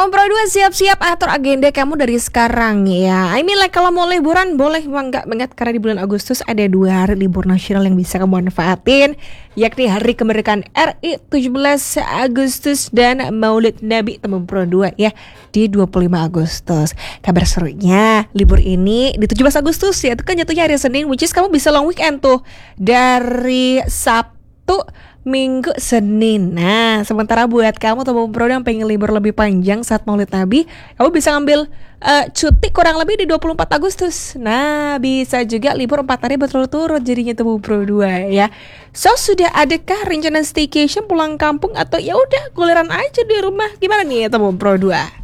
Pro 2 siap-siap atur agenda kamu dari sekarang ya. Kalau mau liburan boleh enggak banget karena di bulan Agustus ada 2 hari libur nasional yang bisa kamu manfaatin, yakni Hari Kemerdekaan RI 17 Agustus dan Maulid Nabi Temu Pro 2 ya di 25 Agustus. Kabar serunya libur ini di 17 Agustus ya, itu kan jatuhnya hari Senin, which is kamu bisa long weekend tuh dari Sabtu Minggu, Senin. Nah, sementara buat kamu Temu Pro yang pengen libur lebih panjang saat Maulid Nabi, kamu bisa ngambil cuti kurang lebih di 24 Agustus. Nah, bisa juga libur 4 hari berturut-turut jadinya Temu Pro 2 ya. So, sudah adakah rencana staycation pulang kampung atau ya udah guliran aja di rumah? Gimana nih Temu Pro 2?